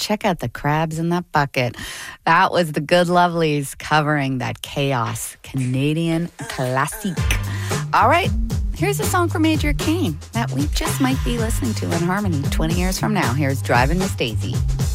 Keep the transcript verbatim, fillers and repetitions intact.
check out the crabs in that bucket. That was the Good Lovelies covering that Chaos Canadian classique. All right, here's a song from Major Kane that we just might be listening to in harmony twenty years from now. Here's Driving Miss Daisy.